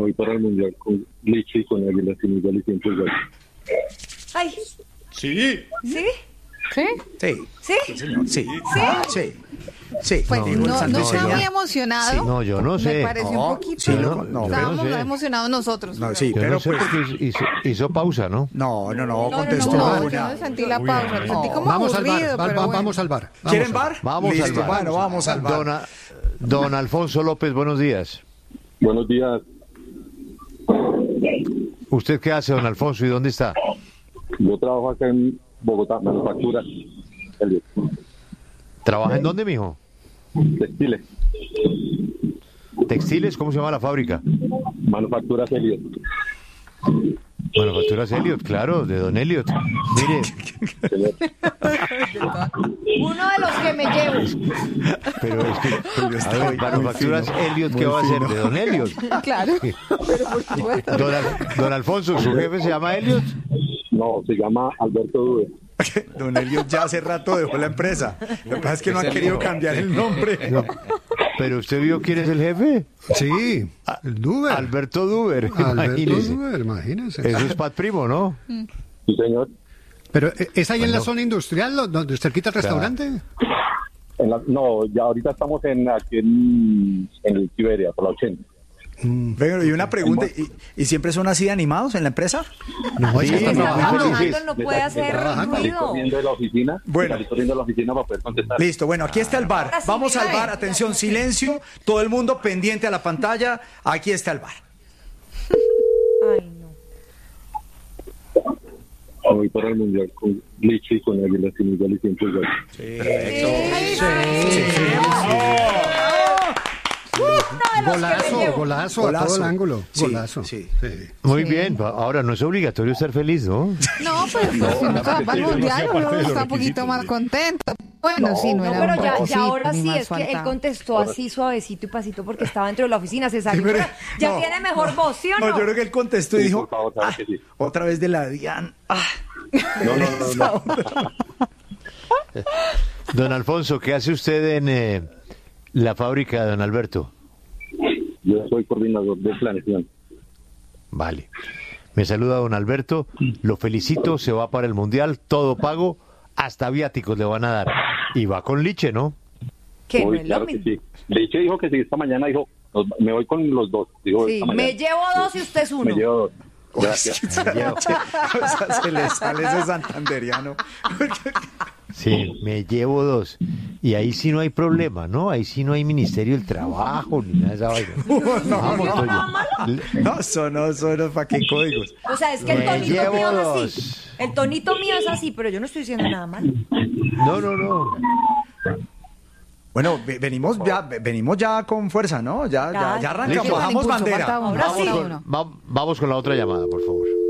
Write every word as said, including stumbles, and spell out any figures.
voy para el Mundial con Liche y con Águila sin igual y siempre igual. Ay, Sí. ¿sí? ¿Sí? Sí. ¿Sí? Sí, señor. Sí. ¿Sí? Sí. Sí. Pues No, no, el no, Santos está sería- muy emocionado. Sí. No, yo no Me sé. pareció No, un poquito. sí, no, no, no, Estábamos yo no sé. emocionados nosotros. No, pero- sí, Yo pero no sé pues... porque hizo, hizo pausa, ¿no? No, no, no, no, contestó no, No, yo una. no sentí la pausa, lo sentí como Vamos al bar, aburrido, bar, pero bar, bueno. vamos al bar. Vamos ¿Quieren al bar? Vamos Listo, al bar. Bueno, vamos al bar. Don, A- don Alfonso López, buenos días. Buenos días. ¿Usted qué hace, don Alfonso, y dónde está? Yo trabajo acá en Bogotá, manufactura. Elliot. ¿Trabaja en dónde, mijo? Textiles. ¿Textiles? ¿Cómo se llama la fábrica? Manufacturas Elliot. Manufacturas Elliot, claro, de don Elliot. Mire, Uno de los que me llevo. pero es que, a ver, Manufacturas Elliot, ¿qué va a hacer? De don Elliot. Claro, pero por supuesto. Don, Al- don Alfonso, ¿su jefe se llama Elliot? No, se llama Alberto Duve. Don Elliot ya hace rato dejó la empresa. Lo que pasa es que no ha querido cambiar el nombre. No. ¿Pero usted vio quién es el jefe? Sí, el Duber. Alberto Duber, Alberto imagínese. Duber, imagínese. Eso es Pat Primo, ¿no? Sí, señor. Pero eh, ¿es ahí en la Bueno. zona industrial, lo- donde cerquita el restaurante? En la- no, ya ahorita estamos en aquí en, en el Siberia, por la ochenta. Pero, y una pregunta, ¿y, y siempre son así de animados en la empresa? No, es que Sí, está no, trabajando. muy felices. Trabajando no puede hacer Salí ruido. corriendo de la oficina. Bueno. Salí corriendo de la oficina para poder contestar. Listo, bueno, aquí está el bar. Ahora sí, Vamos al mira, bar, eh. atención, silencio, todo el mundo pendiente a la pantalla. Aquí está el bar. Ay, no. Voy para el Mundial con Liche y con Águila sin igual y siempre igual. Golazo, golazo, a Golazo. todo el ángulo. Sí, Golazo. sí. Muy bien, ahora no es obligatorio ser feliz, ¿no? No, pero pues, si uno se va para el mundial, uno está un poquito más contento. Bueno, sí, no No, era pero un ya, ya requisito, ahora ni sí más es que él faltaba. contestó así suavecito y pasito porque estaba dentro de la oficina, se salió. Sí, pero- pero ya no, tiene mejor voz, ¿sí o no? No, yo creo que él contestó y Sí, dijo, por favor, sabe "Ah, que sí". otra vez de la Dian. Ah. No, no, no, no. Don Alfonso, ¿qué hace usted en eh, la fábrica de don Alberto? Yo soy coordinador de planeación. Vale. Me saluda don Alberto, lo felicito, se va para el Mundial, todo pago, hasta viáticos le van a dar. Y va con Liche, ¿no? Que no Uy, es lo claro que mismo. sí. Liche dijo que sí, esta mañana dijo, "Nos- me voy con los dos. Dijo, Sí, esta mañana. me llevo dos y usted es uno. Me llevo dos. Gracias. O sea, se le sale ese santanderiano. Sí, me llevo dos. Y ahí sí no hay problema, ¿no? Ahí sí no hay Ministerio del Trabajo ni nada de esa vaina. Vamos, Toño. No, sonó, sonó, ¿para qué códigos? O sea, es que el Me tonito llevo mío es dos. así. El tonito mío es así, pero yo no estoy diciendo nada malo. No, no, no. Bueno, ve- venimos ya, ve- venimos ya con fuerza, ¿no? Ya, ya, Ya, ya arrancamos, Listo. bajamos Impulso, bandera. falta uno. Ahora Vamos sí. con, va- vamos con la otra llamada, por favor.